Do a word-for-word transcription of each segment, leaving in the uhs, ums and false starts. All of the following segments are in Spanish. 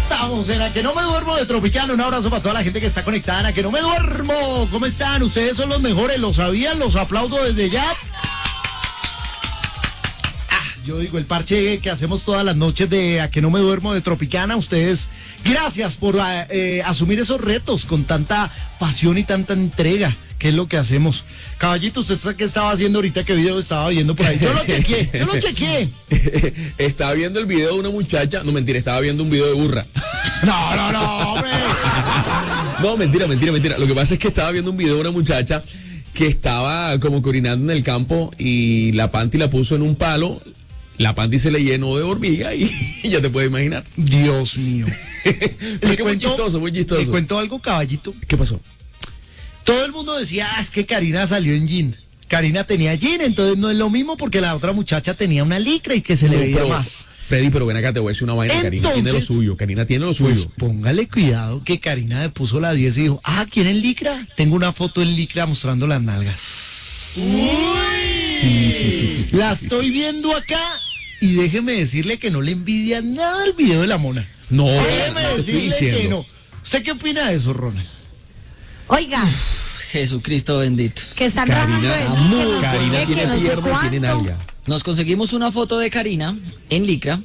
estamos en A Que No Me Duermo de Tropicana. Un abrazo para toda la gente que está conectada en A Que No Me Duermo. ¿Cómo están? Ustedes son los mejores, ¿lo sabían? Los aplaudo desde ya. Ah, yo digo, el parche que hacemos todas las noches de A Que No Me Duermo de Tropicana. Ustedes, gracias por eh, asumir esos retos con tanta pasión y tanta entrega. ¿Qué es lo que hacemos? Caballito, ¿usted sabe qué estaba haciendo ahorita? ¿Qué video estaba viendo por ahí? Yo lo chequeé, yo lo chequeé. Estaba viendo el video de una muchacha. No, mentira, estaba viendo un video de burra. No, no, no, hombre. No, mentira, mentira, mentira. Lo que pasa es que estaba viendo un video de una muchacha que estaba como que orinando en el campo y la panty la puso en un palo. La panty se le llenó de hormiga y ya te puedes imaginar. Dios mío. Pero que muy chistoso, muy chistoso. Le cuento algo, caballito. ¿Qué pasó? Todo el mundo decía, ah, es que Karina salió en jean. Karina tenía jean, entonces no es lo mismo porque la otra muchacha tenía una licra y que se no, le veía pero, más. Freddy, pero ven acá, te voy a decir una vaina. Entonces, Karina tiene lo suyo, Karina tiene lo suyo. Pues póngale cuidado que Karina le puso la diez y dijo, ah, ¿quieren licra? Tengo una foto en licra mostrando las nalgas. Uy. Sí, sí, sí, sí, sí, la sí, estoy sí, viendo acá y déjeme decirle que no le envidia nada el video de la mona. No, déjeme no decirle que no. ¿Usted qué opina de eso, Ronald? Oiga. Jesucristo bendito. Que están Karina, rajando amor, que no Karina sé tiene qué, no sé pierna y tiene cuánto. nalga. Nos conseguimos una foto de Karina en licra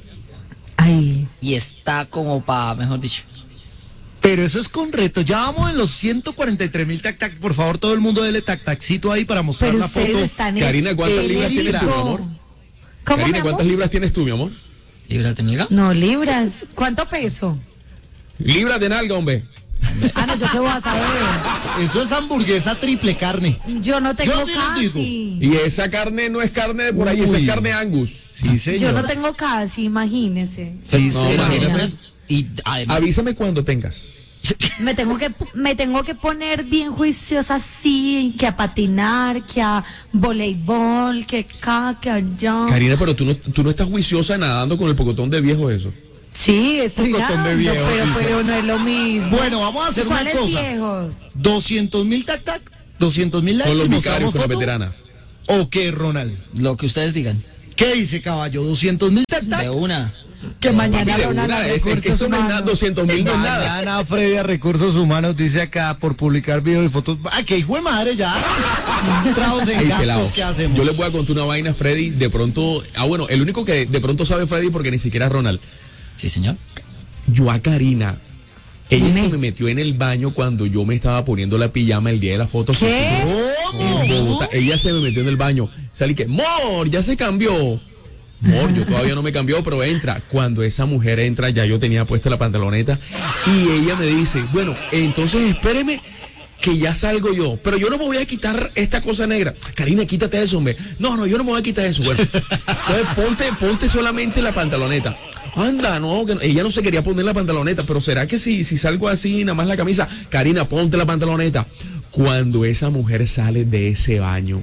Ay. y está como para, mejor dicho. Pero eso es con reto. Ya vamos en los ciento cuarenta y tres mil tac tac. Por favor, todo el mundo dele tac taccito ahí para mostrar Pero la ustedes foto. están Karina, ¿cuántas en libras tienes tú, mi amor? ¿Cómo, Karina, mi amor? ¿cuántas libras tienes tú, mi amor? ¿Libras de nalga? No, libras. ¿Cuánto peso? Libras de nalga, hombre. Ah, no, yo qué voy a saber. Eso es hamburguesa triple carne. Yo no tengo Yo sí les digo. casi. Y esa carne no es carne de por ahí, esa Uy. es carne Angus. Sí, señor. Yo no tengo casi, imagínese. Sí, No, señor. imagínate. Imagínate, y además, Avísame cuando tengas. Me tengo que me tengo que poner bien juiciosa así, que a patinar, que a voleibol, que acá, que allá. Karina, pero tú no, tú no estás juiciosa nadando con el pocotón de viejo eso. Sí, estoy Un cotón de nadando, viejo, pero, dice. pero no es lo mismo. Bueno, vamos a hacer una ¿Cuáles cosa. viejos? doscientos mil tac tac. doscientos mil likes. Con los y vicarios, mostramos con la foto. veterana. ¿O qué, Ronald? lo que ustedes digan. ¿Qué dice, caballo? ¿doscientos mil tac De tac? una. Que mañana Papi, de Ronald una, haga es, es que recursos eso no es nada, humanos. doscientos mil no es nada. Mañana Freddy a Recursos Humanos dice acá por publicar videos y fotos. ¡Ah, qué hijo de madre ya! Entrados en Ay, pelado. gastos que hacemos. Yo les voy a contar una vaina, Freddy. De pronto, ah, bueno, el único que de pronto sabe Freddy porque ni siquiera es Ronald. Sí, señor. Yo a Karina, ella Dime. se me metió en el baño cuando yo me estaba poniendo la pijama el día de la foto. ¿Qué? En Bogotá. Ella se me metió en el baño. Salí que, Mor, ya se cambió. Mor, yo todavía no me cambió, pero entra. Cuando esa mujer entra, ya yo tenía puesta la pantaloneta. Y ella me dice, bueno, entonces espéreme que ya salgo yo. Pero yo no me voy a quitar esta cosa negra. Karina, quítate eso, hombre. No, no, yo no me voy a quitar eso. Bueno, entonces ponte, ponte solamente la pantaloneta. Anda, no, que no- ella no se quería poner la pantaloneta, pero ¿será que si, si salgo así, nada más la camisa? Karina, ponte la pantaloneta. Cuando esa mujer sale de ese baño,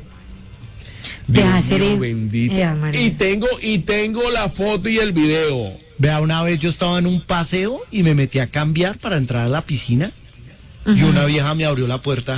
Deja Dios hacer mío el- bendito. Ea, María. Y tengo, y tengo la foto y el video. Vea, una vez yo estaba en un paseo y me metí a cambiar para entrar a la piscina y una vieja me abrió la puerta.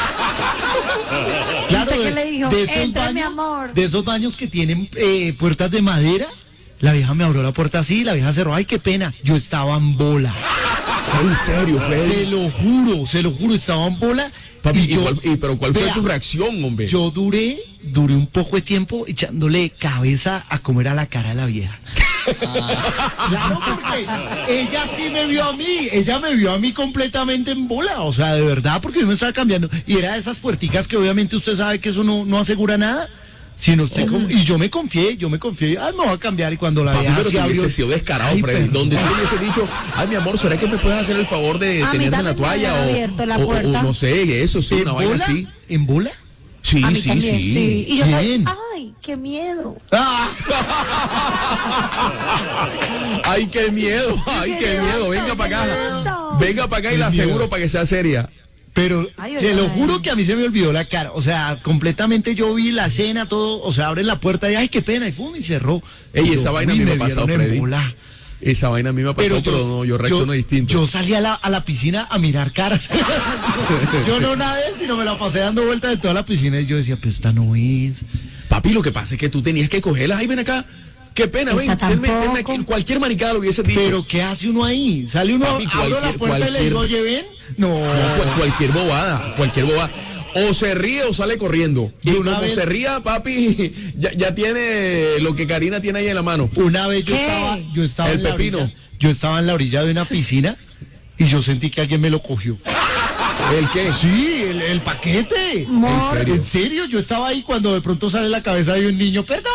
Claro, ¿Usted qué de, le dijo? de esos Entra, mi baños, amor. de esos baños que tienen eh, puertas de madera. La vieja me abrió la puerta así, la vieja cerró. Ay, qué pena. Yo estaba en bola. En serio, Se Freddy. lo juro, se lo juro, estaba en bola. Papi, y ¿y yo, cuál- y- pero ¿cuál fue vea, tu reacción, hombre? Yo duré, duré un poco de tiempo echándole cabeza a comer a la cara de la vieja. Claro, porque ella sí me vio a mí, ella me vio a mí completamente en bola, o sea, de verdad, porque yo me estaba cambiando. Y era de esas puerticas que obviamente usted sabe que eso no, no asegura nada. Sino usted como- y yo me confié, yo me confié, ay, me voy a cambiar y cuando la Papi, vieja pero se tú abrió. hubiese sido descarado, Ay, Freddy. perdón. Donde tú hubiese dicho, ay, mi amor, ¿será que me puedes hacer el favor de A mí tenerme también la me toalla? habían O, abierto la o- o puerta. no sé, eso sí, ¿En una vaina bola? así. ¿En bola? Sí, A mí sí, también, sí. sí. Y yo soy, ¿Quién? ay, qué miedo. Ah. Ay, qué miedo, ay, qué miedo. Venga para acá. miedo. Venga para acá y la Qué miedo. aseguro para que sea seria. Pero Ay, se ay, lo ay. juro que a mí se me olvidó la cara. O sea, completamente yo vi la escena, todo. O sea, abre la puerta y ay, qué pena. Y fum, y cerró. Ey, Y esa yo, vaina a uy, mí me ha pasado, vieron en Freddy. bola. Esa vaina a mí me ha pasado, pero, no, yo reacciono distinto. Yo salí a la, a la piscina a mirar caras. Yo no nadé, sino me la pasé dando vueltas de toda la piscina y yo decía, pues esta no es. Papi, lo que pasa es que tú tenías que cogerlas. Ay, ven acá. Qué pena, ven, Esta denme, denme tampoco. aquí. Cualquier maricada lo hubiese dicho. Pero ¿qué hace uno ahí? Sale uno, Papi, abro la cualquier- puerta y le digo, cualquier- oye, ven. No. No, cual- cualquier bobada, cualquier bobada. O se ríe o sale corriendo. Y De una como vez- se ría, papi, ya, ya tiene lo que Karina tiene ahí en la mano. Una vez yo ¿Qué? estaba, yo estaba El en la pepino. orilla, yo estaba en la orilla de una piscina y yo sentí que alguien me lo cogió. ¿El qué? Sí, el, el paquete. Mor, serio? En serio, yo estaba ahí cuando de pronto sale la cabeza de un niño, perdón.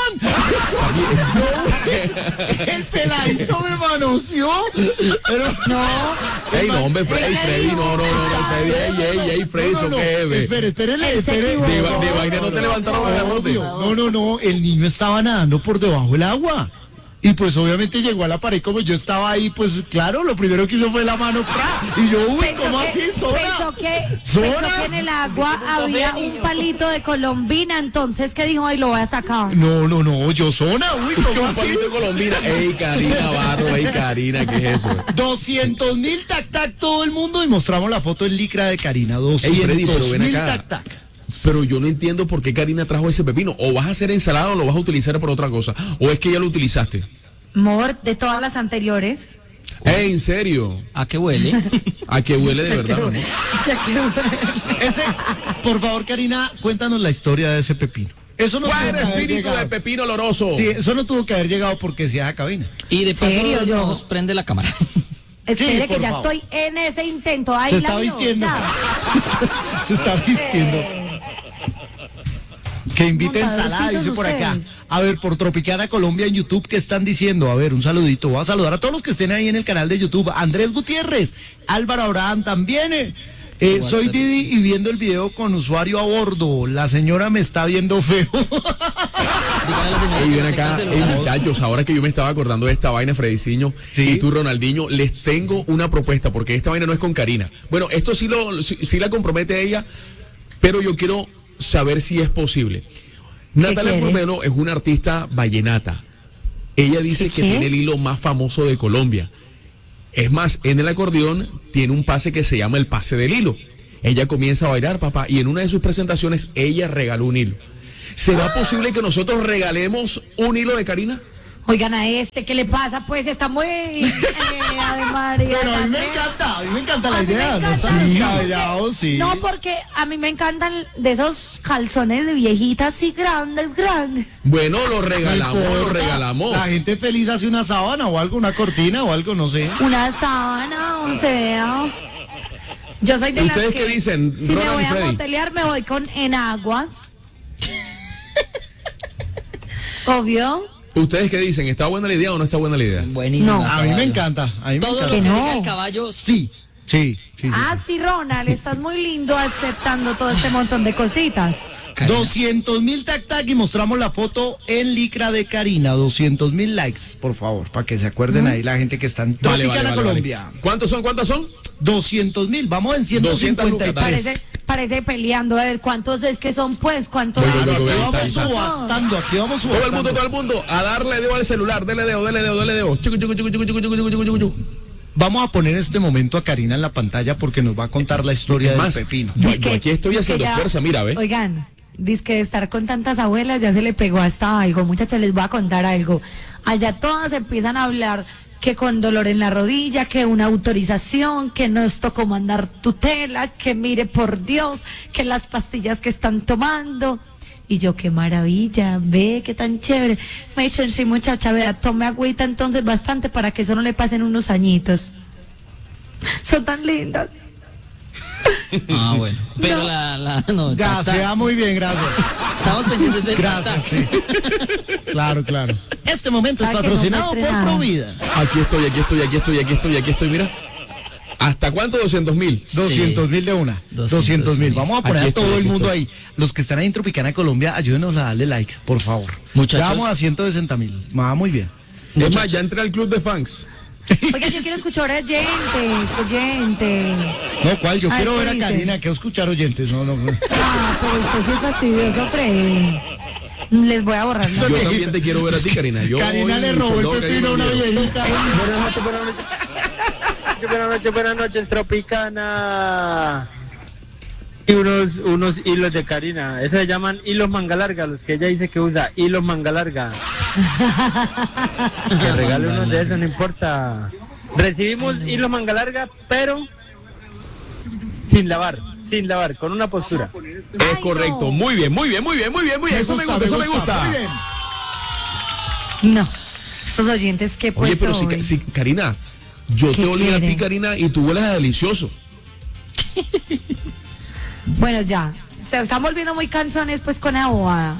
No, el peladito me manoseó. Pero no. Ey, no, hombre, Fre- ey, Ella Freddy, dijo, no, no, no, no, Freddy, ey, ey, ey, Freddy, no, no, eso no, qué, ve. espere, espérele, Él se espere. equivocó. De, va- de vaina no te levantaron los garrotes. Obvio. No, no, no, el niño estaba nadando por debajo del agua. Y pues obviamente llegó a la pared como yo estaba ahí, pues claro, lo primero que hizo fue la mano, ¡pra! Y yo, uy, Pensó ¿cómo que- así, Zona? Pensó que, ¿Zona? pensó que en el agua había un palito de colombina, entonces que dijo, ay, lo voy a sacar. No, no, no, yo Zona, uy, Que ¿cómo un así? palito de Colombina. Ey, Karina Barro, ey, Karina, ¿qué es eso? doscientos mil tac tac todo el mundo y mostramos la foto en licra de Karina. Ey, Freddy, pero doscientos ven mil acá. tac tac. Pero yo no entiendo por qué Karina trajo ese pepino. O vas a hacer ensalada o lo vas a utilizar por otra cosa. O es que ya lo utilizaste. Mor, de todas las anteriores. Ey, ¿en serio? ¿A qué huele? ¿A qué huele de verdad, no? Ese, por favor, Karina, cuéntanos la historia de ese pepino. Eso no ¿Cuál tuvo era que el haber espíritu llegado. del pepino oloroso? Sí, eso no tuvo que haber llegado porque sea a cabina. Y de paso ¿Serio, yo? nos prende la cámara. Espere que por ya favor. estoy en ese intento. Ahí Se la está vio, vistiendo. ya. Se está vistiendo. Que invite Montadorcitos ensalada, dice por acá. ustedes. A ver, por Tropicana Colombia en YouTube, ¿qué están diciendo? A ver, un saludito. Voy a saludar a todos los que estén ahí en el canal de YouTube. Andrés Gutiérrez, Álvaro Abraham también. eh. Eh, soy Didi y viendo el video con usuario a bordo. La señora me está viendo feo. Dígale a la señora Ey, que ven no tenga acá, ey, celular. muchachos, ahora que yo me estaba acordando de esta vaina, Frediciño, Sí. y tú, Ronaldinho, les tengo una propuesta, porque esta vaina no es con Karina. Bueno, esto sí, lo, sí, sí la compromete ella, pero yo quiero saber si es posible. Natalia quiere? Curmelo es una artista vallenata. Ella dice ¿Qué que qué? tiene el hilo más famoso de Colombia. Es más, en el acordeón tiene un pase que se llama el pase del hilo. Ella comienza a bailar, papá, y en una de sus presentaciones ella regaló un hilo. ¿Será posible que nosotros regalemos un hilo de Karina? Oigan a este, ¿qué le pasa? Pues está muy... Eh, Ave María, Pero a mí me también. encanta, a mí me encanta la A mí me idea. No encanta. está Sí. descabellado, sí. No, porque a mí me encantan de esos calzones de viejitas así grandes, grandes. Bueno, lo No regalamos, lo importa. regalamos. La gente feliz hace una sábana o algo, una cortina o algo, no sé. Una sábana, o sea... Yo soy de las ¿Ustedes que... qué dicen, Si me Ronald voy y a Freddy? motelear, me voy con enaguas. Obvio. ¿Ustedes qué dicen? ¿Está buena la idea o no está buena la idea? Buenísimo. No. A mí me caballo. encanta, a mí me Todo lo encanta. que Que no. diga el caballo, Sí, sí, sí. sí. Ah, sí, Ronald, estás muy lindo aceptando todo este montón de cositas. Karina. doscientos mil tac tac y mostramos la foto en licra de Karina. doscientos mil likes, por favor, para que se acuerden ahí la gente que está en Vale, Tropicana vale, vale, Colombia. vale. ¿Cuántos son? ¿Cuántos son? doscientos mil, vamos en ciento cincuenta y lucas, tres. Parece, parece peleando, a ver, ¿cuántos es que son, pues? ¿Cuántos Voy, voy, hay? voy, voy, Aquí ahí vamos está, ahí está. subastando, aquí vamos Todo el mundo, subastando. todo el mundo, a darle dedo al celular, dele dedo, dele dedo, dele dedo. Chucu, chucu, chucu, chucu, chucu, chucu, chucu, chucu, chucu. Vamos a poner este momento a Karina en la pantalla porque nos va a contar la historia Es del más, pepino. yo, Dizque- yo aquí estoy dizque haciendo ya- fuerza, mira, ve. Oigan, dice que de estar con tantas abuelas ya se le pegó hasta algo. Muchachos, les voy a contar algo. Allá todas empiezan a hablar que con dolor en la rodilla, que una autorización, que no es tocó mandar tutela, que mire por Dios, que las pastillas que están tomando. Y yo, qué maravilla, ve, qué tan chévere. Me dicen, sí, muchacha, vea, tome agüita entonces bastante para que eso no le pasen unos añitos. Son tan lindas. Ah, bueno. Pero No. la, la, no, Ya, está- se va muy bien, gracias. estamos pendientes del Gracias, sí. Claro, claro. Este momento es Para que no patrocinado muestre por nada. Provida. Aquí estoy, aquí estoy, aquí estoy, aquí estoy, aquí estoy, mira. ¿Hasta cuánto? doscientos mil. doscientos mil de una. doscientos doscientos mil. mil. Vamos a poner Aquí a todo estoy, el aquí mundo estoy. ahí. Los que están ahí en Tropicana Colombia, ayúdenos a darle likes, por favor. Muchachos. Ya vamos a ciento sesenta mil. Va muy bien. Es más, ya entré al club de fans. Oiga, yo quiero escuchar oyentes, oyentes. No, ¿cuál? Yo Ay, quiero ¿qué ver a dice? Karina, quiero escuchar oyentes. No, no. no. Ah, pero usted sí es fastidioso, Freddy. Les voy a borrar. Yo ¿no? también te quiero ver a ti, Karina. Yo Karina hoy le mi robó el soldado pepino a una Karina Oviedo. viejita. Buenas noches, buenas noches. Buenas noches, buenas noches, Tropicana. Y unos, unos hilos de Karina. Eso se llaman hilos manga larga, los que ella dice que usa, hilos manga larga. Que regale uno de esos, no importa. Recibimos hilo manga larga, pero sin lavar, sin lavar, con una postura. Es Ay, correcto, no. muy bien, muy bien, muy bien, muy bien, muy bien. Eso me gusta, eso me gusta. Muy bien. No, estos oyentes que pues Oye, pero si, hoy. si, Karina, yo ¿Qué te olía a ti, quiere? Karina, y tú hueles a delicioso. Bueno, ya, se están volviendo muy canzones pues con la bobada.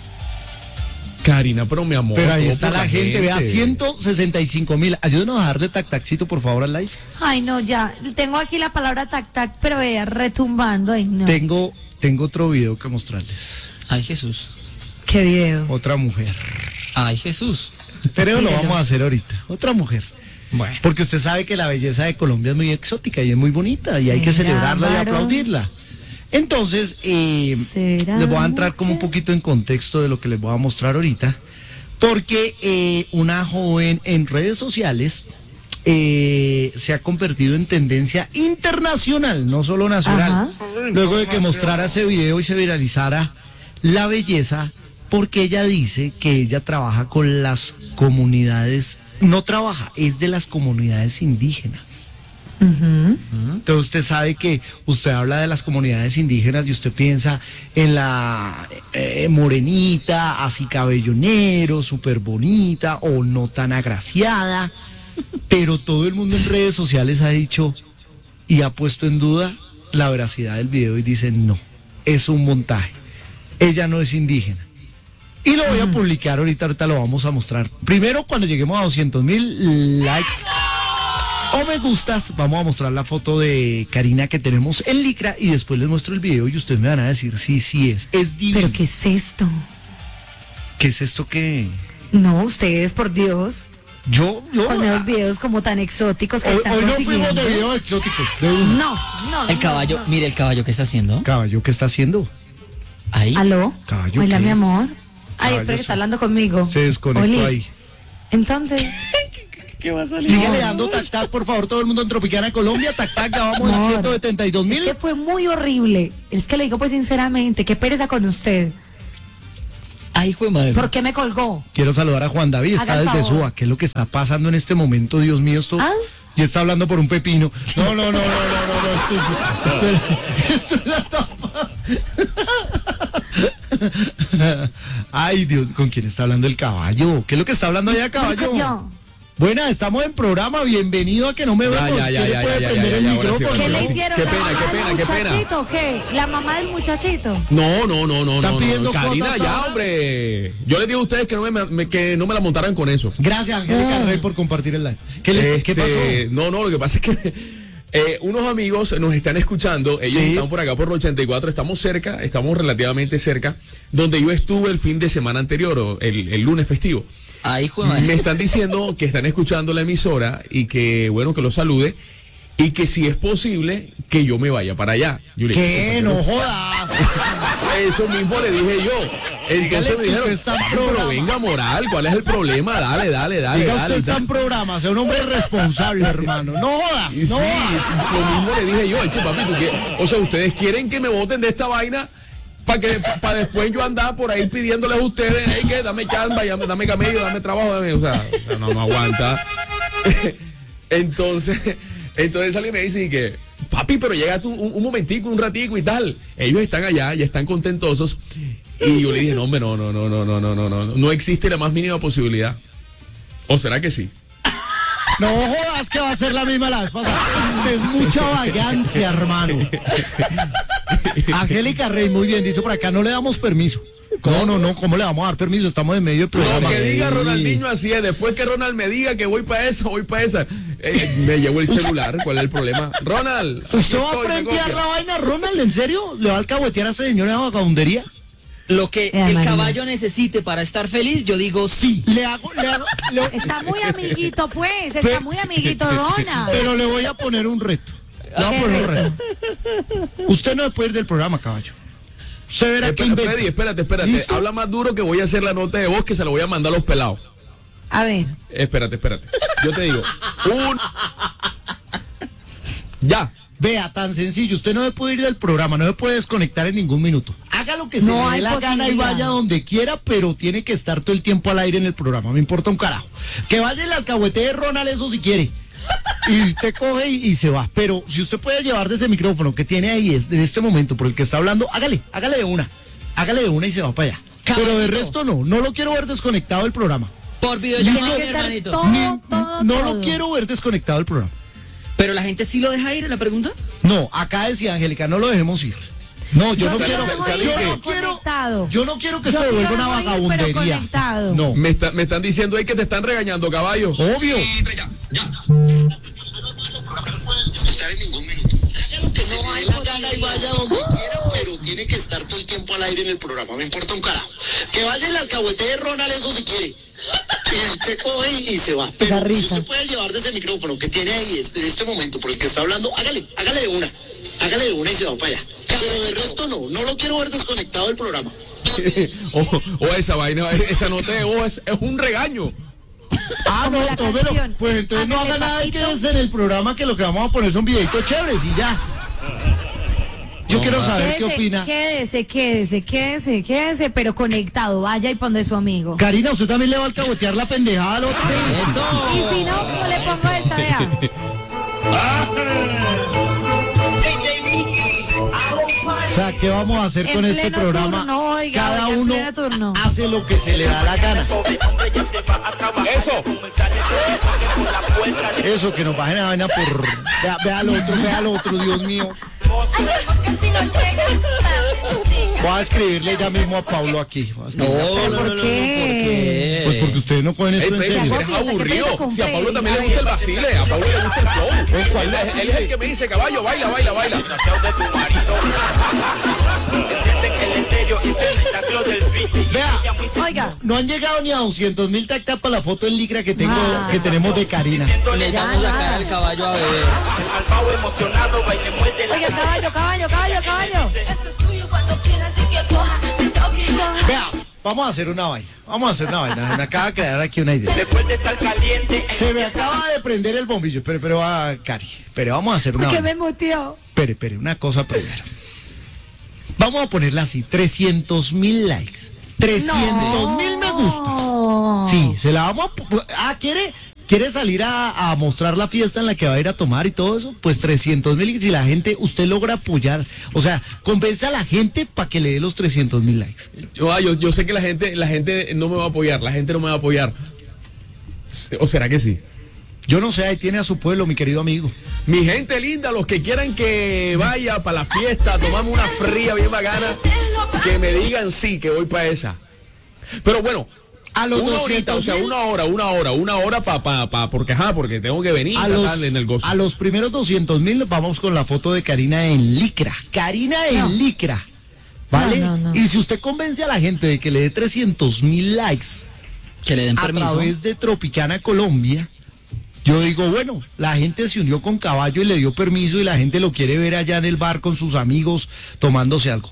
Karina, pero mi amor. Pero ahí todo está por la gente, vea, ciento sesenta y cinco mil. Ayúdenos a darle tac tacito, por favor, al live. Ay, no, ya, tengo aquí la palabra tac tac, pero vea, retumbando, ay, no. Tengo, tengo otro video que mostrarles. Ay, Jesús. ¿Qué video? Otra mujer. Ay, Jesús. Pero lo Míralo. vamos a hacer ahorita. Otra mujer. Bueno. Porque usted sabe que la belleza de Colombia es muy exótica y es muy bonita y hay que ¿Será celebrarla y varón? aplaudirla. Entonces, eh, ¿Será les voy a entrar como un mujer? poquito en contexto de lo que les voy a mostrar ahorita. Porque eh, una joven en redes sociales eh, se ha convertido en tendencia internacional, no solo nacional. Ajá. Luego de que mostrara ese video y se viralizara la belleza, porque ella dice que ella trabaja con las comunidades, no trabaja, es de las comunidades indígenas. Ujú. Entonces usted sabe que usted habla de las comunidades indígenas y usted piensa en la eh, morenita, así cabello negro, súper bonita o no tan agraciada, pero todo el mundo en redes sociales ha dicho y ha puesto en duda la veracidad del video y dicen no, es un montaje, ella no es indígena. Y lo voy a publicar ahorita, ahorita lo vamos a mostrar. Primero cuando lleguemos a doscientos mil likes o me gustas, vamos a mostrar la foto de Karina que tenemos en licra y después les muestro el video y ustedes me van a decir sí, sí es. Es divino. ¿Pero qué es esto? ¿Qué es esto que...? No, ustedes, por Dios, Yo, yo... con esos videos como tan exóticos que Hoy, están hoy no fuimos consiguiendo. de videos exóticos. De un No, no. El no, caballo, no. mire el caballo que está haciendo. caballo, ¿qué está haciendo? Ahí. ¿Aló? Caballo, Hola, ¿qué? mi amor. Ay, Caballo espera que se- está hablando conmigo. Se desconectó Oli. ahí. Entonces, ¿Qué va a salir? Síguele dando tac tac, por favor, todo el mundo en Tropicana Colombia. Tac tac, ya vamos a Amor. ciento setenta y dos es mil. que fue muy horrible. Es que le digo pues sinceramente, qué pereza con usted. Ay, fue madre. ¿Por qué me colgó? Quiero saludar a Juan David, está Haga el desde favor. Suba. ¿Qué es lo que está pasando en este momento? Dios mío, esto... ¿Ah? Y está hablando por un pepino. No, no, no, no, no, no, no, esto es... Esto es, esto es la tapa. Ay, Dios, ¿con quién está hablando el caballo? ¿Qué es lo que está hablando allá, caballo? Yo. Buena, estamos en programa, bienvenido a que no me Ya, vemos. ya, ya, ¿Quiere ya, puede ya, prender ya, el ya, ahora sí, micrófono? ¿Qué ahora le sí. hicieron? Qué ¿La pena, mamá qué del pena, qué pena. muchachito o qué? ¿La mamá del muchachito? No, no, no, no, ¿Están no, pidiendo no. Karina, cuotas ya, ahora? hombre. Yo les digo a ustedes que no me, me- que no me la montaran con eso. Gracias, Angélica Ah. Rey, por compartir el live. ¿Qué, les- ¿qué Este, pasó? No, no, lo que pasa es que eh, unos amigos nos están escuchando, ellos Sí. están por acá por el ochenta y cuatro, estamos cerca, estamos relativamente cerca, donde yo estuve el fin de semana anterior, o el, el lunes festivo. Ay, fue madre. Me están diciendo que están escuchando la emisora y que, bueno, que los salude y que si es posible que yo me vaya para allá. Yo le dije, ¿Qué? No jodas. eso mismo le dije yo. Entonces Dígales me que dijeron, usted está en "Ay, pero programa". venga, Moral, ¿cuál es el problema? Dale, dale, dale. Diga dale, usted está dale. en programa, sea un hombre responsable, hermano. No jodas, Y no sí, jodas. lo mismo le dije yo, es que papi, ¿tú qué? O sea, ustedes quieren que me voten de esta vaina para que para después yo andar por ahí pidiéndoles a ustedes, hey, que dame chamba, dame, dame camello, dame trabajo, dame, o sea, no, no aguanta. Entonces, entonces alguien me dice y que, papi, pero llega tú un, un momentico, un ratico y tal. Ellos están allá, ya están contentosos. Y yo le dije, no, hombre, no, no, no, no, no, no, no, no, no existe la más mínima posibilidad. ¿O será que sí? No jodas que va a ser la misma la vez pasada. Es mucha vagancia, hermano. Angélica Rey, muy bien dicho por acá, no le damos permiso. No, no, no, ¿cómo le vamos a dar permiso? Estamos en medio del programa. Lo que diga Ronaldinho así es, después que Ronald me diga que voy para esa, voy para esa, eh, me llevo el celular, ¿cuál es el problema? Ronald, aquí ¿Usted va a estoy, me prentear copia. la vaina, Ronald? ¿En serio? ¿Le va a alcahuetear a ese señor de vagabundería? Lo que Eh, el María. caballo necesite para estar feliz, yo digo sí. Le hago, le hago, le- Está muy amiguito, pues. Está muy amiguito, Rona. pero le voy a poner un reto. Le voy a ¿Qué poner un reto? reto. Usted no se puede ir del programa, caballo. Usted verá qué Espera, inventa. Freddy, espérate, espérate, ¿Listo? habla más duro que voy a hacer la nota de voz que se la voy a mandar a los pelados. A ver. Espérate, espérate, yo te digo, un... Ya. Vea, tan sencillo, usted no se puede ir del programa, no se puede desconectar en ningún minuto. haga lo que se No le dé hay la gana y posibilidad. vaya donde quiera, pero tiene que estar todo el tiempo al aire en el programa, me importa un carajo. Que vaya el alcahuete de Ronald, eso si quiere. Y usted coge y, y se va. Pero si usted puede llevarse ese micrófono que tiene ahí es, en este momento por el que está hablando, hágale, hágale de una. Hágale de una y se va para allá. Pero de Caballito. resto no, no lo quiero ver desconectado del programa. Por Tiene videollamada, que mi estar hermanito. todo, Ni- todo, no todo. lo quiero ver desconectado del programa. Pero la gente sí lo deja ir en la pregunta. No, acá decía Angélica, no lo dejemos ir. No, yo Yo no sí quiero, lo dejo yo ir, no quiero, conectado. yo no quiero que Yo esto sí vuelva lo una dejo ir, pero vagabundería. conectado. No, Me, está- me están diciendo ahí que te están regañando, caballo. obvio. estar en ningún minuto. Haga lo que se le dé la gana y vaya donde quiera, pero tiene que estar todo el tiempo al aire en el programa, me importa un carajo. Que vaya el alcahuete de Ronald, eso si quiere. Y usted coge y, y se va. Pero si risa. usted puede llevar de ese micrófono que tiene ahí es- en este momento por el que está hablando, hágale, hágale de una. Hágale de una y se va para allá. Pero de resto no, no lo quiero ver desconectado del programa. o, o esa vaina, esa nota de voz es, es un regaño. Ah, Como no, la tómelo. canción. Pues entonces no Hágale, haga nada y papito. quédese en el programa que lo que vamos a poner son videitos chéveres y ya. Yo quiero saber qué Quédese, opina. Quédese, quédese, quédese, quédese, pero conectado. Vaya y ponde su amigo. Karina, ¿usted también le va a alcahuetear la pendejada al otro? Eso. Y si no, ¿cómo le pongo esta? Vea. O sea, ¿qué vamos a hacer En con este pleno programa? turno, oiga, Cada oiga, en uno pleno turno. hace lo que se le da la gana. Eso. Eso, que nos bajen la vaina por... Vea, vea al otro, vea al otro, Dios mío. Voy a escribirle ya mismo a Paulo aquí. Voy a escribirle a No, Paulo. no, no, ¿Por no, qué? Pues porque ustedes no cogen Ey, esto en pero serio. eres Confiesa, aburrido. que te Si a Pablo compré. también le gusta el vacile, a Pablo le gusta el flow. ¿Eh, cuál Él, es- vacile? él es el que me dice, caballo, baila, baila, baila. Vea, Oiga, no han llegado ni a doscientos mil tactas para la foto en licra que tengo, Ah. que tenemos de Karina. Le Ya, damos la nada. cara al caballo a beber. oiga, caballo, caballo, caballo, caballo. Vea, vamos a hacer una vaina. Vamos a hacer una vaina. Me acaba de crear aquí una idea. Se me acaba de prender el bombillo. Pero, pero, ah, Cari. Pero vamos a hacer una Que vaina. me muteó. Espere, espere, una cosa primero. Vamos a ponerla así, trescientos mil likes. trescientos mil me gustas. Sí, se la vamos a... pu- Ah, ¿quiere, quiere salir a, a mostrar la fiesta en la que va a ir a tomar y todo eso? Pues trescientos mil, y si la gente, usted logra apoyar, o sea, convence a la gente para que le dé los trescientos mil likes. Yo, ah, yo, yo sé que la gente, la gente no me va a apoyar, la gente no me va a apoyar. ¿O será que sí? Yo no sé, ahí tiene a su pueblo, mi querido amigo. Mi gente linda, los que quieran que vaya para la fiesta, tomarme una fría bien bacana, que me digan sí, que voy para esa. Pero bueno, A los una horita, o sea, doscientos mil, una hora, una hora, una hora para, pa, pa, porque ajá, porque tengo que venir a a los, en el gozo. a los primeros doscientos mil vamos con la foto de Karina en licra. Karina en No. licra. ¿Vale? No, no, no. Y si usted convence a la gente de que le dé trescientos mil likes Que le den a permiso. través de Tropicana Colombia, yo digo, bueno, la gente se unió con Caballo y le dio permiso y la gente lo quiere ver allá en el bar con sus amigos tomándose algo.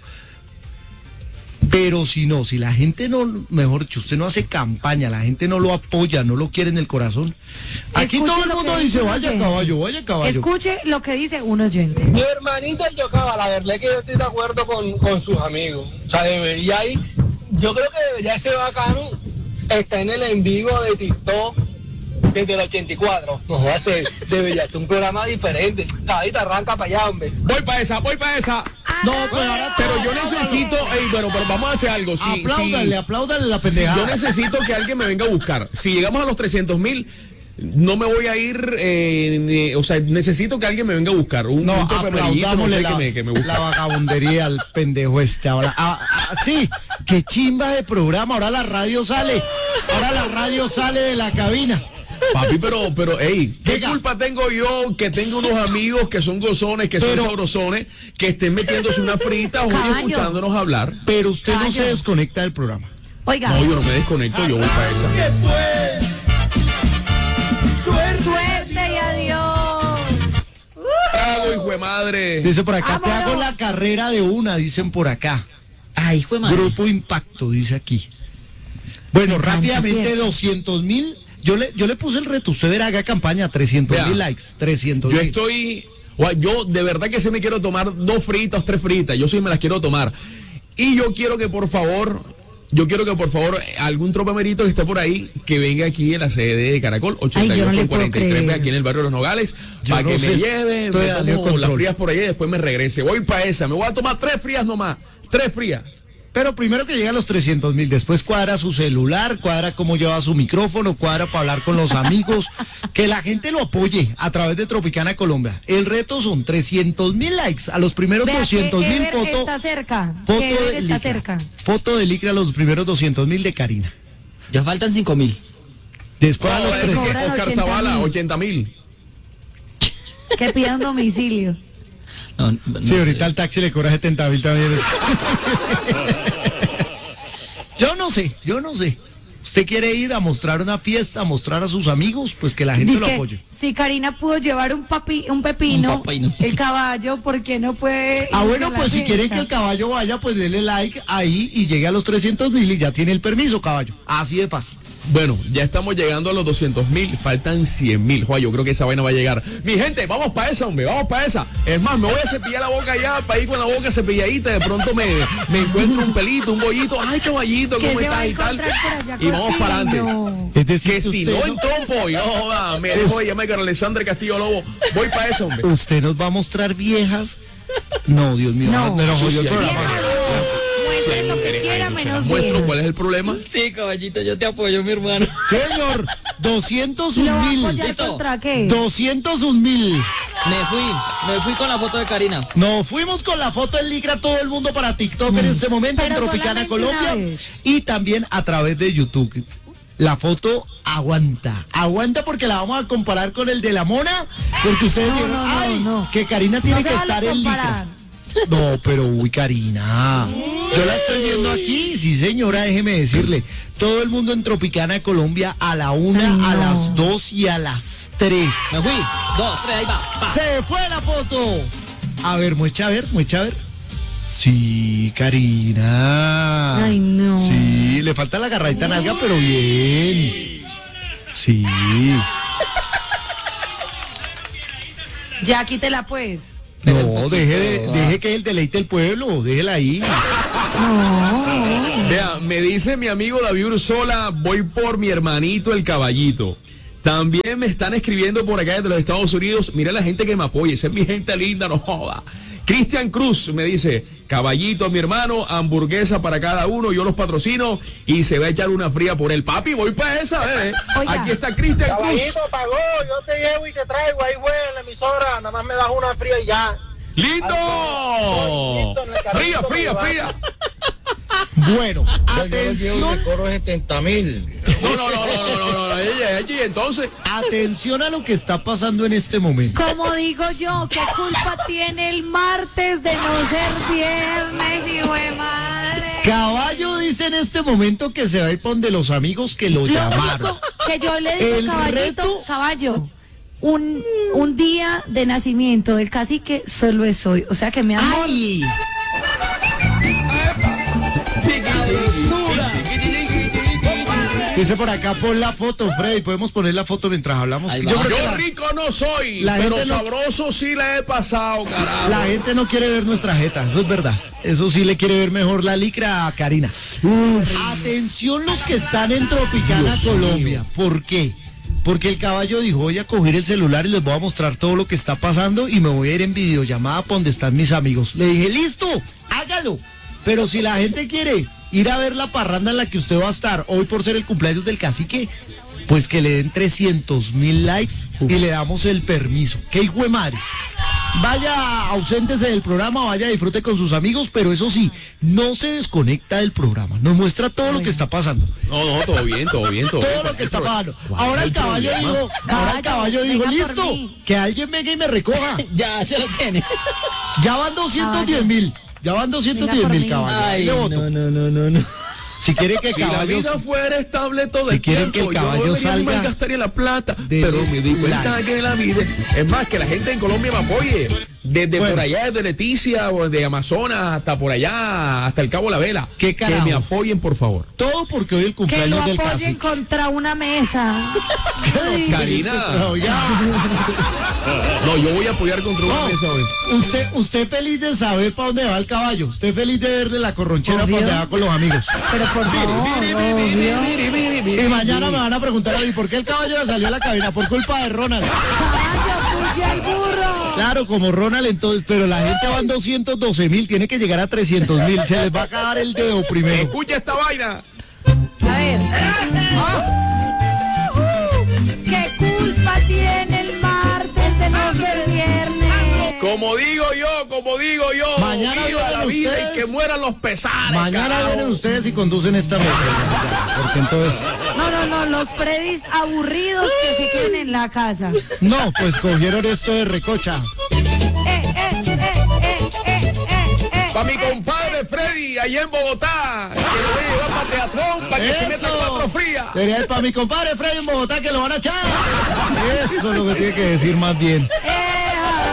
Pero si no, si la gente no, mejor dicho, usted no hace campaña, la gente no lo apoya, no lo quiere en el corazón. Aquí Escuche todo el lo mundo que dice, dice un vaya oyente. caballo, vaya caballo. Escuche lo que dice un oyente. Mi hermanita Yocaba, la verdad es que yo estoy de acuerdo con, con sus amigos. O sea, debería ir, yo creo que debería ser bacano está en el en vivo de TikTok desde el ochenta y cuatro. No va a ser, debería ser un programa diferente. Ahorita arranca para allá, hombre. Voy para esa, voy para esa. No, pero ahora Pero yo necesito, ey, bueno, pero vamos a hacer algo. Si, apláudale, si- apláudale la si pendejada. yo necesito que alguien me venga a buscar. Si llegamos a los trescientos mil, no me voy a ir, eh, ni- o sea, necesito que alguien me venga a buscar. Un, No, un tope amarillito, no aplaudámosle sé, la, que me, que me busque. la vagabundería al pendejo este ahora. Ah, ah, sí, qué chimba de programa. Ahora la radio sale. Ahora la radio sale de la cabina. Papi, pero, pero, ey, ¿qué Venga. culpa tengo yo que tengo unos amigos que son gozones, que Pero- son sabrosones, que estén metiéndose una frita o Caballo. escuchándonos hablar? Pero usted no Caballo. se desconecta del programa. Oiga, No, yo no me desconecto, yo voy para esa. suerte y adiós. Trago, hijo de madre. Dice por acá, te Vámonos. hago la carrera de una, dicen por acá. Ay, hijo de madre. Grupo Impacto, dice aquí. Bueno, Me encanta, rápidamente ¿cierto? doscientos mil. Yo le, yo le puse el reto, usted verá, haga campaña, trescientos Vea, mil likes, trescientos Yo mil. estoy, o- yo de verdad que se me quiero tomar dos fritas, tres fritas, yo sí me las quiero tomar. Y yo quiero que por favor, yo quiero que por favor algún tropamerito que esté por ahí, que venga aquí en la sede de Caracol, ochenta y dos Ay, yo no le con cuarenta y tres, puedo creer. aquí en el barrio de Los Nogales, Yo para no que sé, me lleve, estoy me a Leo tomo las Control. frías por allá y después me regrese. Voy para esa, me voy a tomar tres frías nomás, tres frías. Pero primero que llegue a los trescientos mil, después cuadra su celular, cuadra cómo lleva su micrófono, cuadra para hablar con los amigos, que la gente lo apoye a través de Tropicana Colombia. El reto son trescientos mil likes, a los primeros Vea que doscientos mil Ever foto, está cerca. foto que Ever de está licra, cerca. foto de licra a los primeros doscientos mil de Karina. Ya faltan cinco mil. Después a los Oh, tres. ese cobran Oscar ochenta Zavala, mil. ochenta mil. Que pidan domicilio. No, no Sí, ahorita sé. al taxi le cobra setenta mil también. Yo no sé, yo no sé. ¿Usted quiere ir a mostrar una fiesta, a mostrar a sus amigos? Pues que la gente lo Dizque, apoye. si Karina pudo llevar un papi, un pepino, Un pepino. el caballo, ¿por qué no puede? Ah, irse bueno, a la pues si fiesta? quieren que el caballo vaya, pues denle like ahí y llegue a los trescientos mil y ya tiene el permiso, caballo. Así de fácil. Bueno, ya estamos llegando a los doscientos mil, faltan cien mil. Joder, yo creo que esa vaina va a llegar. Mi gente, vamos para esa, hombre, vamos para esa. Es más, me voy a cepillar la boca ya, para ir con la boca cepilladita. De pronto me, me encuentro un pelito, un bollito. Ay, caballito, ¿Qué ¿cómo se va a estás y tal? encontrar por allá, Y vamos para adelante. cochino? Es decir, Que si usted no en trompo, yo joda, me dejo de llamar con Alexander Castillo Lobo. Voy para eso, hombre. ¿Usted nos va a mostrar viejas? No, Dios mío, No. no, no, no, jodió el Sí, programa. Muestre lo que Mujeres, quiera, ay, no se menos las muestro, bien. ¿cuál es el problema? Sí, caballito, yo te apoyo, mi hermano. Señor, doscientos ¿Lo un va a mil. apoyar Listo. contra qué? doscientos un mil. Me fui, me fui con la foto de Karina. Nos fuimos con la foto del Licra, todo el mundo para TikTok en este momento, en Pero Tropicana solamente una Colombia. vez. Y también a través de YouTube. La foto aguanta, aguanta porque la vamos a comparar con el de la mona, porque ustedes No, vieron, no, no, ay, no. que Karina tiene No se que vale estar en comparar. Licra. No, pero uy, Karina. Yo la estoy viendo aquí, sí señora, déjeme decirle. Todo el mundo en Tropicana Colombia a la una, Ay, no. a las dos y a las tres. Me fui, dos, tres, ahí va. pa. Se fue la foto. A ver, muestra a ver, muestra a ver. Sí, Karina. Ay, no. Sí, le falta la agarradita nalga, pero bien. Sí. Ya quítela pues. No, deje, de- deje que el deleite el pueblo, déjela ahí. Vea, me dice mi amigo David Ursola, voy por mi hermanito el caballito. También me están escribiendo por acá desde los Estados Unidos. Mira la gente que me apoya, esa es mi gente linda, no joda. Cristian Cruz me dice, caballito mi hermano, hamburguesa para cada uno, yo los patrocino y se va a echar una fría por el papi. Voy para esa, bebé. Oiga. Aquí está Cristian Cruz. Caballito pagó, yo te llevo y te traigo, ahí güey en la emisora, nada más me das una fría y ya. ¡Lindo! Listo, en el carrito Fría, me fría, va. fría. Bueno, atención, cobro setenta mil. No, no, no, no, no, no, no, no, ella, ella, y entonces. atención a lo que está pasando en este momento. Como digo yo, ¿qué culpa tiene el martes de no ser viernes, hijo de madre? Caballo dice en este momento que se va a ir con de los amigos que lo Lo llamaron. único que yo le digo, El caballito, reto- caballo, un, un día de nacimiento del cacique solo es hoy. O sea que mi amor, ¡Ay! Dice por acá, pon la foto, Freddy. Podemos poner la foto mientras hablamos. Ahí Yo va. creo que Yo la, rico no soy, la pero gente no- sabroso sí la he pasado, carajo. la gente no quiere ver nuestra jeta, eso es verdad. Eso sí le quiere ver mejor la licra a Karina. Atención los que están en Tropicana, Colombia. ¿Por qué? Porque el caballo dijo, voy a coger el celular y les voy a mostrar todo lo que está pasando y me voy a ir en videollamada para donde están mis amigos. Le dije, listo, hágalo. Pero si la gente quiere ir a ver la parranda en la que usted va a estar hoy por ser el cumpleaños del cacique, pues que le den trescientos mil likes y le damos el permiso. ¡Qué hijo de madres! Vaya, auséntese del programa, vaya, disfrute con sus amigos, pero eso sí, no se desconecta del programa. Nos muestra todo lo que está pasando. No, no, todo bien, todo bien, todo, bien. Todo lo que está pasando. ¿Cuál Ahora es el caballo problema? dijo, ahora el caballo dijo, venga por listo, mí. que alguien venga y me recoja. Ya, se lo tiene. Ya van doscientos diez mil. Ya van doscientos diez mil, Venga por mí. caballo. Ay, Le voto. no, no, no, no, no. Si quiere que Si la caballo... vida fuera estable todo Si el quieren tiempo, que el caballo yo no debería salga gastaría la plata, de pero me di cuenta like. que la vida... Es más, que la gente en Colombia me apoye. Desde Bueno. por allá, desde Leticia, o de Amazonas, hasta por allá, hasta el Cabo La Vela. ¿Qué que carajo? me apoyen, por favor. Todo porque hoy el Que lo cumpleaños del apoyen cacique. contra una mesa. Ay, Karina. Pero ya. No, yo voy a apoyar contra una No, mesa hoy. usted, usted feliz de saber para dónde va el caballo. Usted feliz de verle la corronchera Obvio. para dónde va con los amigos. pero por favor, obvio. Y mañana me van a preguntar a mí por qué el caballo le salió a la cabina. Por culpa de Ronald. Caballo, puse al burro. Claro, como Ronald entonces, pero la gente va en doscientos doce mil, tiene que llegar a trescientos mil. Se les va a acabar el dedo primero. Escucha esta vaina. A ver. ¿Qué culpa tiene el martes de no ser viernes? Como digo yo, como digo yo. Mañana viva vienen la vida ustedes. y que mueran los pesares. Mañana carajo. vienen ustedes y conducen esta mesa. Porque entonces, No, no, no, los Freddys aburridos que se queden en la casa. no, pues cogieron esto de recocha. Eh, eh, eh, eh, eh, eh, eh, Para mi eh, compadre Freddy, allá en Bogotá, que lo voy a llevar para Teatrón, para que se meta cuatro frías. Sería para mi compadre Freddy en Bogotá que lo van a echar. Eso es lo que tiene que decir más bien. eh,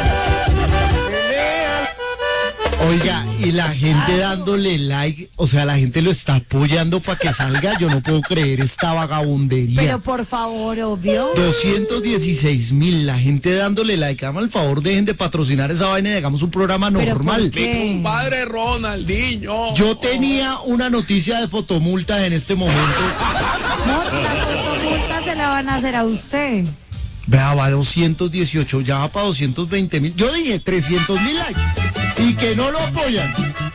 Oiga, y la gente dándole like, o sea, la gente lo está apoyando para que salga. Yo no puedo creer esta vagabundería. Pero por favor, obvio. doscientos dieciséis mil, la gente dándole like. Háganme el favor, dejen de patrocinar esa vaina y hagamos un programa Pero normal. ¿por qué? Mi compadre Ronaldinho. Yo tenía una noticia de fotomultas en este momento. Amor, la fotomulta se la van a hacer a usted. Vea, va a doscientos dieciocho, ya va para doscientos veinte mil. Yo dije trescientos mil likes y que no lo apoyan.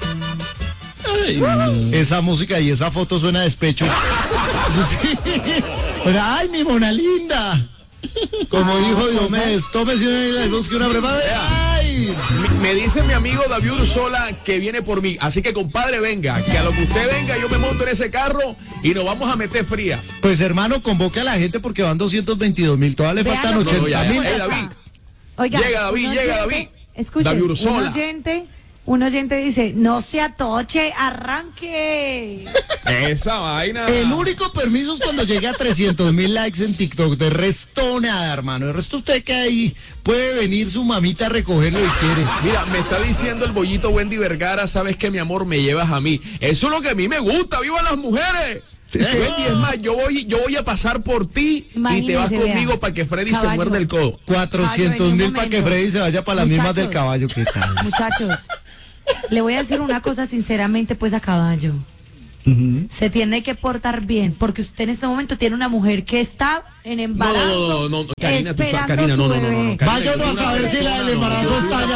Ay, no. Esa música y esa foto suena a despecho. Sí. Pero, ay, mi mona linda. Como dijo Diomedes, tómese una y busque una preparada. Ay. Me, me dice mi amigo David Ursola que viene por mí. Así que, compadre, venga. Que a lo que usted venga, yo me monto en ese carro y nos vamos a meter fría. Pues hermano, convoque a la gente porque van doscientos veintidós mil. Todavía le Vean faltan lo que- No, no, ya, ochenta ya. mil. Ey, David. Oiga, Llega David, un llega oyente- David. Escuchen, David un Ursola. oyente, un oyente dice, no se atoche, arranque. Esa vaina. El único permiso es cuando llegue a trescientos mil likes en TikTok. De resto, nada, hermano. De resto, usted que ahí puede venir su mamita a recogerlo y quiere. Mira, me está diciendo el bollito Wendy Vergara, sabes que mi amor me llevas a mí. Eso es lo que a mí me gusta, ¡viva las mujeres! Wendy, es más, yo voy, yo voy a pasar por ti y te vas Imagínese, conmigo vea. para que Freddy se Caballo. muerda el codo. cuatrocientos Caballo, mil en para un que momento. Freddy se vaya para las mismas del Muchachos. caballo. ¿Qué tal? Muchachos, le voy a decir una cosa sinceramente pues a caballo. Se tiene que portar bien, porque usted en este momento tiene una mujer que está en No, embarazo. no, no, no, no, Karina, tú sabes, esperando Karina, no, su no, no, no, bebé. no, Karina, Vaya yo uno soy a una saber si la del persona, no, embarazo yo soy está una allá.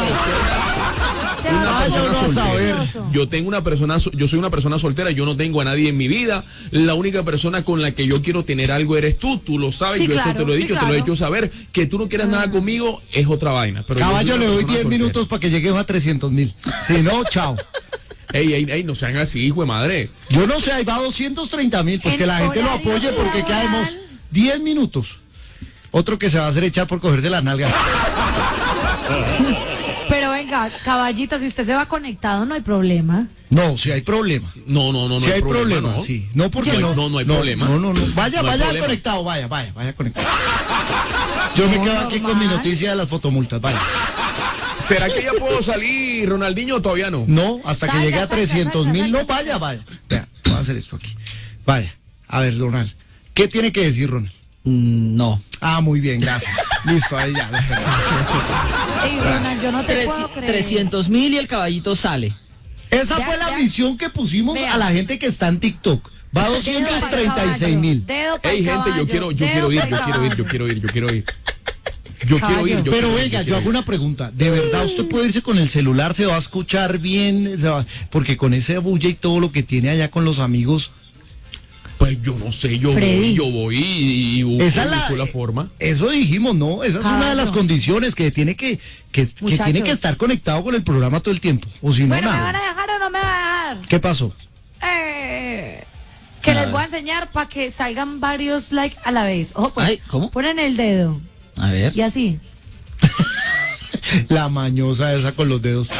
Se va a Vaya persona uno a saber. nervioso. Yo tengo una persona, so- yo soy una persona soltera, yo no tengo a nadie en mi vida. La única persona con la que yo quiero tener algo eres tú, tú lo sabes, Sí, yo claro, eso te lo he sí, dicho, te lo he claro. hecho saber. Que tú no quieras nada conmigo es otra vaina. Pero yo soy Caballo, una le doy persona diez soltera. minutos para que lleguemos a trescientos mil. Si no, chao. Ey, ey, ey, no sean así, hijo de madre. Yo no sé, ahí va doscientos treinta mil. Pues En que la gente lo horario apoye porque laboral. quedamos diez minutos. Otro que se va a hacer echar por cogerse las nalgas. Pero venga, caballito, si usted se va conectado no hay problema. No, si hay problema. No, no, no, no Si hay problema, ¿no? sí. No, porque No, no. no, no hay problema. No, no, no. Vaya, No hay vaya problema. conectado, vaya, vaya, vaya conectado. Yo me No, quedo aquí con mi normal. noticia de las fotomultas, vaya. ¿Será que ya puedo salir, Ronaldinho, o todavía no? No, hasta que Salga, llegue a salga, trescientos mil. salga, No, salga. vaya, vaya. Vea, voy a hacer esto aquí. Vaya. A ver, Ronald. ¿Qué tiene que decir, Ronald? Mm, no. Ah, muy bien, gracias. Listo, ahí ya. Ey, Ronald, yo no te puedo creer. trescientos mil y el caballito sale. Esa Vea, fue la vea. misión que pusimos Vea. a la gente que está en TikTok. Va a doscientos treinta y seis mil. Dedo pa'l Ey, gente, yo caballo, quiero, yo dedo quiero ir, pa'l yo quiero ir, yo caballo. quiero ir, yo quiero ir. Yo quiero Caballo. ir, yo Pero quiero ir, venga, yo yo quiero hago ir. una pregunta. ¿De verdad usted puede irse con el celular? ¿Se va a escuchar bien? ¿Se va- Porque con ese bulla y todo lo que tiene allá con los amigos. Pues yo no sé, yo Freddy. voy, yo voy y, y busco, Esa es la, busco la forma. Eso dijimos, ¿no? Esa es una de las Caballo. condiciones que tiene que, que, que Muchachos. tiene que estar conectado con el programa todo el tiempo. O si no, Bueno, ¿me van nada. a dejar o no me van a dejar? ¿Qué pasó? Eh, que les voy a enseñar para que salgan varios likes a la vez. Ojo, pues, Ay, ¿cómo? ponen el dedo A ver. y así. La mañosa esa con los dedos.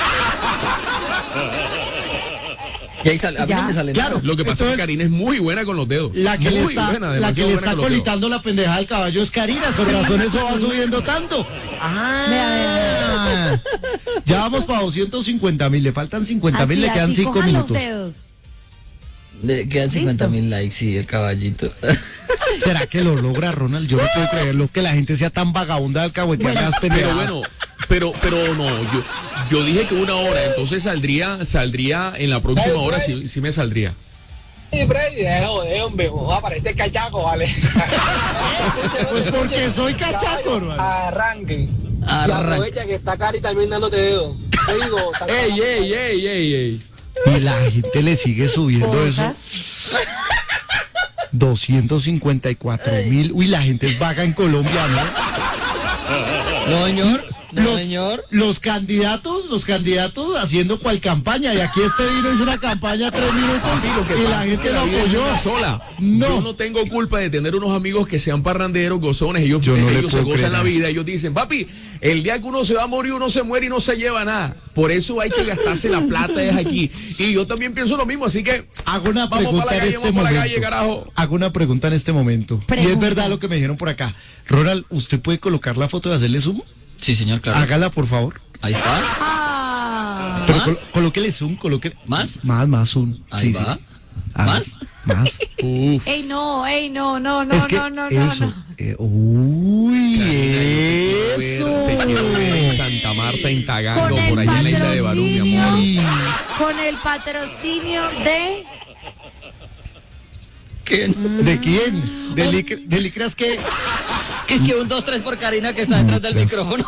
Y ahí sale. A mí Ya. no me sale Claro. nada. Lo que pasa es Entonces- que Karina es muy buena con los dedos. La que le muy está, buena, la que demasiado le buena está con los dedos. colitando la pendeja del caballo es Karina. Con razón eso va subiendo tanto. Vea, vea, Ah, Ah, ya vamos para doscientos cincuenta mil, le faltan cincuenta mil, le quedan cinco cojan minutos. los dedos. Le quedan cincuenta mil likes, sí, el caballito. ¿Será que lo logra, Ronald? Yo no puedo creerlo, que la gente sea tan vagabunda del alcahuetear las Pero pendejadas. bueno, pero, pero no, yo, yo dije que una hora, entonces saldría, saldría en la próxima hora, sí, sí me saldría. Sí, Freddy, de joder, hombre, joder, parece cachaco, vale. Pues porque soy cachaco, hermano. Arranque. Arranque. Y aprovecha que está Cari también dándote dedo. Te digo, está ¡Ey, ey, ey, ey, ey! Y la gente le sigue subiendo eso. Cosas. doscientos cincuenta y cuatro mil. Uy, la gente es vaga en Colombia, ¿no? No, señor. No, Los, señor. los candidatos, los candidatos haciendo cual campaña. Y aquí este vino hizo una campaña tres minutos Sí, lo que y pasa la es gente que lo la vida es apoyó. una sola. No. Yo no tengo culpa de tener unos amigos que sean parranderos, gozones. Ellos, Yo no le ellos se puedo gozan creer la eso. vida. Ellos dicen, papi, el día que uno se va a morir, uno se muere y no se lleva nada. Por eso hay que gastarse la plata es aquí. Y yo también pienso lo mismo, así que Hago una vamos pregunta para la en calle, este vamos para la momento. calle, carajo. Hago una pregunta en este momento. Y es Pregunta. verdad lo que me dijeron por acá. Ronald, ¿usted puede colocar la foto y hacerle zoom? Sí, señor, claro. Hágala, por favor. Ahí está. Ah. Pero ¿Más? col- colóquele zoom, colóquele. ¿Más? Más, más zoom. Ahí Sí, sí, va. sí. Haga- ¿Más? Más. Uf. Ey, no, ey, no, no, no, es que no, no, no, eso. no. eh, uy, Eso. eso. Te quiero ver en Santa Marta, en Tagango, Con el por allá en la isla de Barú, mi amor. Uy. Con el patrocinio de... ¿De quién? ¿De, lic- de licras qué? Es que un dos tres por Karina que está detrás del pues. micrófono.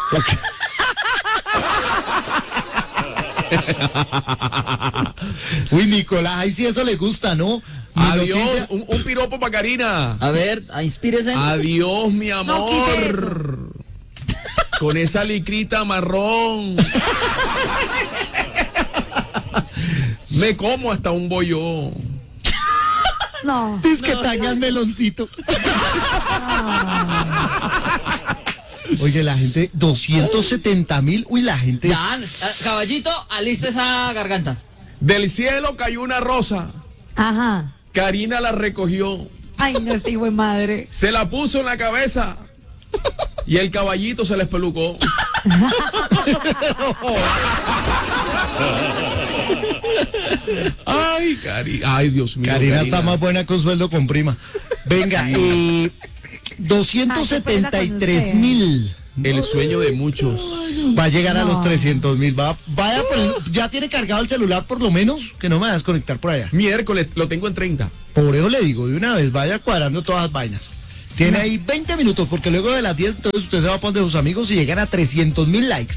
Uy, Nicolás, ahí sí eso le gusta, ¿no? Mi Adiós, noticia- un, un piropo para Karina. A ver, a inspírese. Adiós, mi No, quite amor. Con esa licrita marrón. Me como hasta un bollo. No. Es que tanga el meloncito. Oye, la gente, doscientos setenta mil. Uy, la gente. Ya, ah, caballito, alista esa garganta. Del cielo cayó una rosa. Ajá. Karina la recogió. Ay, no, este hijo de madre. Se la puso en la cabeza. Y el caballito se la espelucó. Ay, Cari. Ay, Dios mío. Karina está más buena con sueldo con prima. Venga, eh, doscientos setenta y tres mil. El sueño de muchos. Va a llegar a No. los trescientos mil. Va, vaya por el- ya tiene cargado el celular por lo menos, que no me va a desconectar por allá. Miércoles lo tengo en treinta. Por eso le digo, de una vez, vaya cuadrando todas las vainas. Tiene ahí veinte minutos, porque luego de las diez, entonces usted se va a poner de sus amigos y llegan a trescientos mil likes.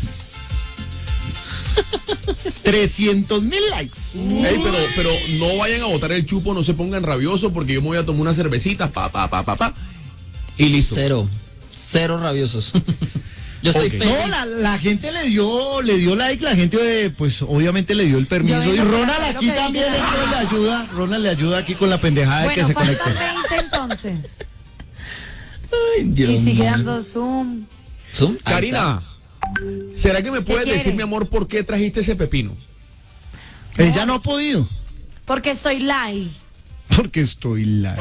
trescientos mil likes. Ey, pero, pero no vayan a botar el chupo, no se pongan rabiosos porque yo me voy a tomar unas cervecitas, pa, pa, pa, pa, pa. Y listo. Cero. Cero rabiosos. Yo estoy Ok. feliz. No, la, la gente le dio, le dio like, la gente, eh, pues obviamente le dio el permiso. Yo Y vengo Ronald para aquí lo que también dice la entonces le ayuda. Ronald le ayuda aquí con la pendejada de que Bueno, se conecte. faltan veinte entonces. Ay, Dios Y sigue mío. dando zoom. Zoom, ahí Karina, ¿será que me puedes quiere? decir, mi amor, por qué trajiste ese pepino? Ella no ha podido, Porque estoy live. porque estoy like.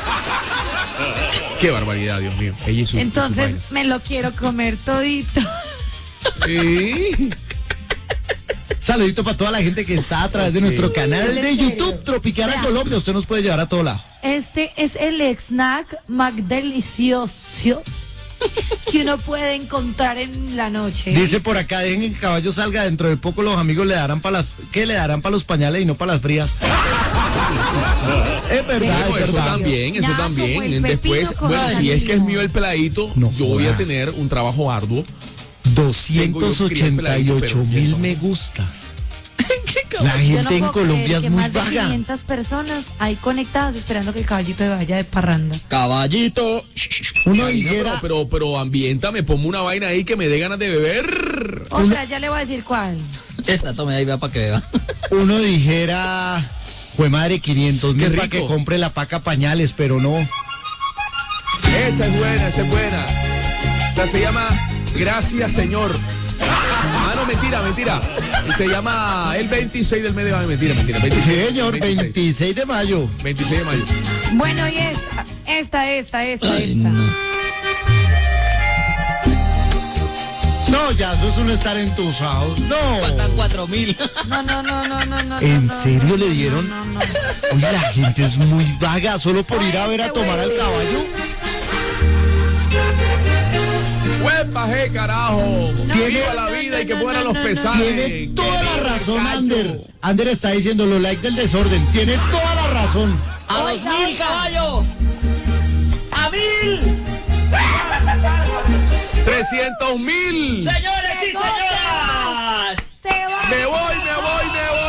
Qué barbaridad, Dios mío. Ella y su- y su Entonces vaina. me lo quiero comer todito. Sí. Saludito para toda la gente que está a través de nuestro canal de YouTube Tropicana Vea. Colombia. Usted nos puede llevar a todo lado. Este es el snack más delicioso que uno puede encontrar en la noche. Dice por acá, dejen que el caballo salga, dentro de poco los amigos le darán para las, ¿qué le darán para los pañales y no para las frías? Es verdad, Bueno, es eso verdad. también, eso Ya, como también. el Después, pepino con bueno, el si es que es amigo. mío el peladito, No yo voy joda. a tener un trabajo arduo. doscientos ochenta y ocho mil me gustas. La Yo no gente en puedo Colombia creer es que muy más de vaga. quinientas personas ahí conectadas esperando que el caballito vaya de parranda. Caballito. Uno Karina, dijera, pero, pero, pero ambiéntame, ponme una vaina ahí que me dé ganas de beber. O sea, ya le voy a decir cuál. Esta, tome ahí, vea para que vea. uno dijera, fue madre, quinientos Qué mil para rico. que compre la paca pañales, pero no. Esa es buena, esa es buena. O sea, se llama Gracias, Señor. Ah, no, mentira, mentira. Se llama el veintiséis del mes de mayo. Mentira, mentira. veintiséis, Señor, veintiséis. veintiséis de mayo. veintiséis de mayo. Bueno, y esta, esta, esta, esta, Ay, esta. no. No, ya eso es un estar entusado. No. Faltan cuatro mil. No, no, no, no, no, no. ¿En no, serio no, le no, dieron? no, no, no. Oye, la gente es muy vaga solo por ir a ver a Este tomar al güey. caballo. ¡Huepa, je, carajo! Tiene- ¡Viva la vida y que no, mueran no, los no, no. pesajes! Tiene toda ¡Que la viva el razón, callo! Ander. Ander está diciendo los likes del desorden. Tiene toda la razón. ¡A dos Oiga, mil, oiga. caballo! ¡A mil! ¡trescientos mil! ¡Señores y señoras!